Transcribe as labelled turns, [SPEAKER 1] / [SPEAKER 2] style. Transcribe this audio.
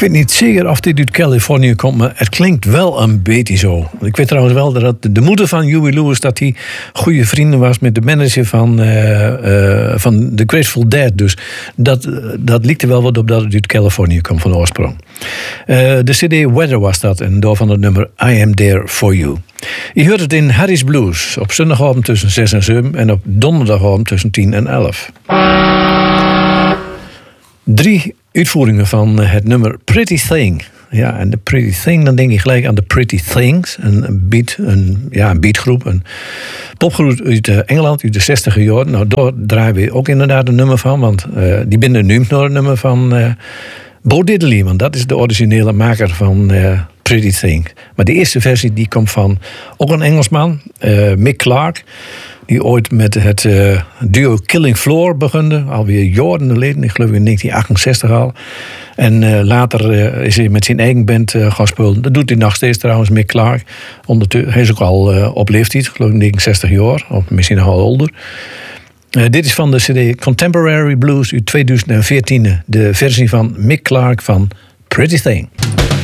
[SPEAKER 1] weet niet zeker of dit uit Californië komt, maar het klinkt wel een beetje zo. Ik weet trouwens wel dat de moeder van Huey Lewis, dat hij goede vrienden was met de manager van The Grateful Dead. Dus dat lijkt er wel wat op dat het uit Californië komt van oorsprong. De CD Weather was dat en door van het nummer I Am There For You. Je hoort het in Harry's Blues op zondagavond tussen 6 en 7 en op donderdagavond tussen 10 en 11. 3 uitvoeringen van het nummer Pretty Thing. Ja, en de Pretty Thing, dan denk je gelijk aan de Pretty Things. Een beatgroep, een popgroep uit Engeland, uit de 60e jaren. Nou, daar draaien we ook inderdaad een nummer van, want die binnen nu nog een nummer van Bo Diddley, want dat is de originele maker van Pretty Thing. Maar de eerste versie die komt van ook een Engelsman, Mick Clark, die ooit met het duo Killing Floor begonde, alweer jaren geleden, ik geloof in 1968 al. En later is hij met zijn eigen band gaan spelen. Dat doet hij nog steeds trouwens, Mick Clark. Hij is ook al op leeftijd, ik geloof 69 jaar, of misschien nog al ouder. Dit is van de CD Contemporary Blues uit 2014, de versie van Mick Clark van Pretty Thing.